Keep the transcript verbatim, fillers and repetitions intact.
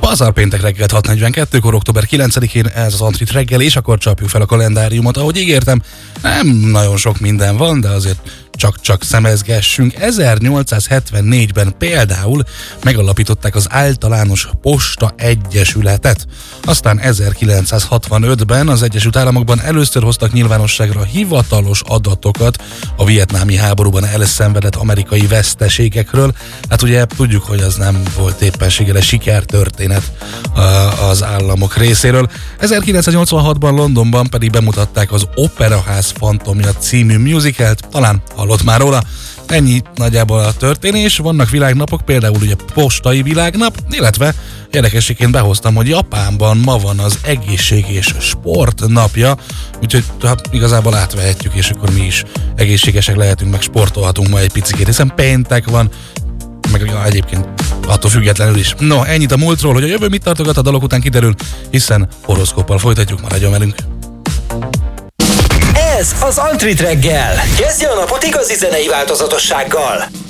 Pazar péntek reggelt hat negyvenkettőkor, október kilencedikén ez az Antrit reggel, és akkor csapjuk fel a kalendáriumot. Ahogy ígértem, nem nagyon sok minden van, de azért csak-csak szemezgessünk. ezernyolcszázhetvennégyben például megalapították az Általános Posta Egyesületet. Aztán ezerkilencszázhatvanötben az Egyesült Államokban először hoztak nyilvánosságra hivatalos adatokat a vietnámi háborúban elszenvedett amerikai veszteségekről. Hát ugye tudjuk, hogy az nem volt éppenséggel sikertörténet az államok részéről. ezerkilencszáznyolcvanhatban Londonban pedig bemutatták az Operaház Fantomja című musicalt, talán hallott már róla. Ennyi nagyjából a történés. Vannak világnapok, például ugye postai világnap, illetve érdekességként behoztam, hogy Japánban ma van az egészség és sport napja, úgyhogy hát igazából átvehetjük, és akkor mi is egészségesek lehetünk, meg sportolhatunk ma egy picikét, hiszen péntek van, meg ja, egyébként attól függetlenül is. No, ennyit a múltról, hogy a jövő mit tartogat, a dalok után kiderül, hiszen horoszkóppal folytatjuk, maradjon velünk. Ez az Antrit reggel. Kezdje a napot igazi zenei változatossággal.